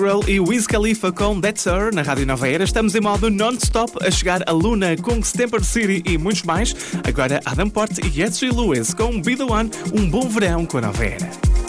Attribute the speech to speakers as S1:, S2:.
S1: E Wiz Khalifa com That's Her na Rádio Nova Era. Estamos em modo non-stop a chegar a Luna com Stamper City e muitos mais. Agora Adam Porte e Ed Lewis com Be The One. Um bom verão com a Nova Era.